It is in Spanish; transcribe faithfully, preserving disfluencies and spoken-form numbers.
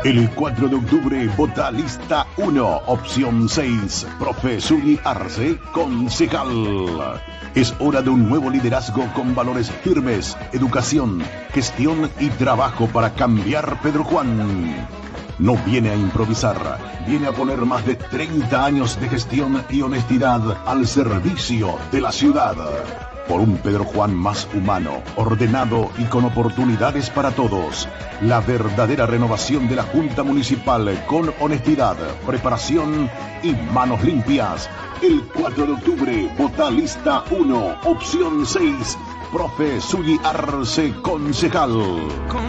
El cuatro de octubre, vota lista uno, opción seis, profe Zuli Arce, concejal. Es hora de un nuevo liderazgo con valores firmes, educación, gestión y trabajo para cambiar Pedro Juan. No viene a improvisar, viene a poner más de treinta años de gestión y honestidad al servicio de la ciudad. Por un Pedro Juan más humano, ordenado y con oportunidades para todos. La verdadera renovación de la Junta Municipal con honestidad, preparación y manos limpias. El cuatro de octubre, vota lista uno, opción seis, profe Zuli Arce, concejal.